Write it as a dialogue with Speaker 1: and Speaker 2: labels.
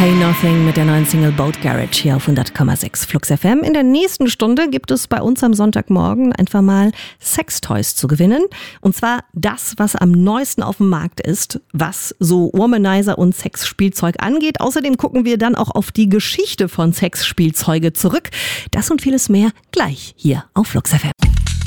Speaker 1: Hey Nothing mit der neuen Single Boat Garage hier auf 100,6 Flux FM. In der nächsten Stunde gibt es bei uns am Sonntagmorgen einfach mal Sextoys zu gewinnen. Und zwar das, was am neuesten auf dem Markt ist, was so Womanizer und Sexspielzeug angeht. Außerdem gucken wir dann auch auf die Geschichte von Sexspielzeuge zurück. Das und vieles mehr gleich hier auf Flux FM.